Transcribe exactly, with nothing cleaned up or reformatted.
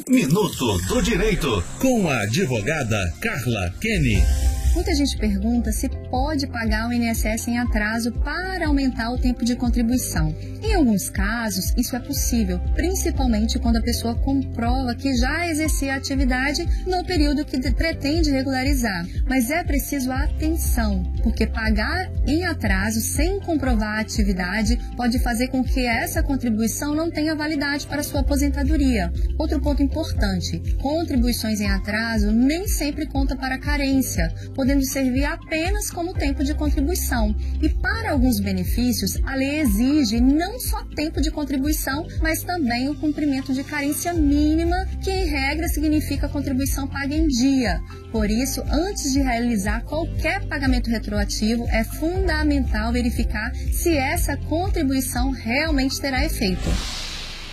Minuto do Direito, com a advogada Carla Kenny. Muita gente pergunta se pode pagar o I N S S em atraso para aumentar o tempo de contribuição. Em alguns casos, isso é possível, principalmente quando a pessoa comprova que já exercia a atividade no período que pretende regularizar. Mas é preciso atenção, porque pagar em atraso sem comprovar a atividade pode fazer com que essa contribuição não tenha validade para sua aposentadoria. Outro ponto importante, contribuições em atraso nem sempre conta para carência, podendo servir apenas como tempo de contribuição. E para alguns benefícios, a lei exige não só tempo de contribuição, mas também o cumprimento de carência mínima, que em regra significa contribuição paga em dia. Por isso, antes de realizar qualquer pagamento retroativo, é fundamental verificar se essa contribuição realmente terá efeito.